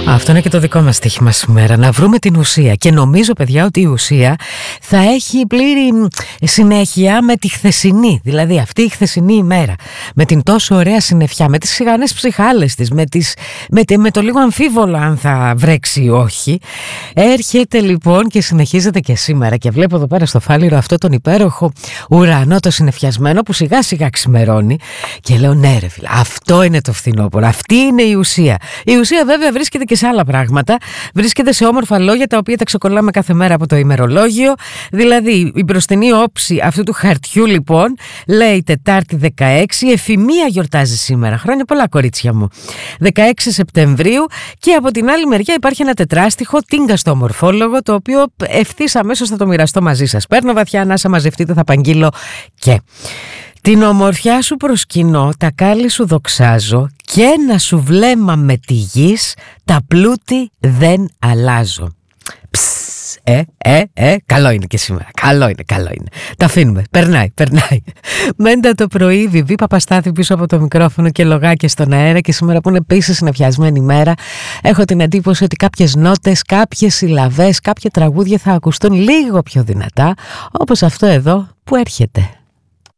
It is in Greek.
Αυτό είναι και το δικό μας στοίχημα σήμερα, να βρούμε την ουσία. Και νομίζω, παιδιά, ότι η ουσία θα έχει πλήρη συνέχεια με τη χθεσινή. Δηλαδή αυτή η χθεσινή ημέρα, με την τόσο ωραία συννεφιά, με τις σιγανές ψυχάλες της, με το λίγο αμφίβολο αν θα βρέξει ή όχι. Έρχεται λοιπόν και συνεχίζεται και σήμερα. Και βλέπω εδώ πέρα στο φάληρο αυτό τον υπέροχο ουρανό, το συννεφιασμένο, που σιγά σιγά ξημερώνει. Και λέω, ναι ρε φίλε, αυτό είναι το φθινόπωρο, αυτή είναι η ουσία. Η ουσία βέβαια βρίσκεται και σε άλλα πράγματα. Βρίσκεται σε όμορφα λόγια τα οποία τα ξεκολλάμε κάθε μέρα από το ημερολόγιο. Δηλαδή η μπροστινή όψη αυτού του χαρτιού λοιπόν λέει Τετάρτη 16, Εφημεία γιορτάζει σήμερα. Χρόνια πολλά, κορίτσια μου. 16 Σεπτεμβρίου. Και από την άλλη μεριά υπάρχει ένα τετράστιχο Τίνγκα στο ομορφόλογο, το οποίο ευθύς αμέσως θα το μοιραστώ μαζί σας. Παίρνω βαθιά ανάσα, μαζευτείτε, θα απαγγείλω και την ομορφιά σου προσκυνώ, τα κάλλη σου δοξάζω και ένα σου βλέμμα με τη γης, τα πλούτη δεν αλλάζω. Καλό είναι και σήμερα. Καλό είναι. Τα αφήνουμε. Περνάει. Μέντα το πρωί, Βιβί Παπαστάθη πίσω από το μικρόφωνο και λογάκια στον αέρα. Και σήμερα που είναι επίσης συννεφιασμένη μέρα, έχω την εντύπωση ότι κάποιες νότες, κάποιες συλλαβές, κάποια τραγούδια θα ακουστούν λίγο πιο δυνατά, όπως αυτό εδώ που έρχεται.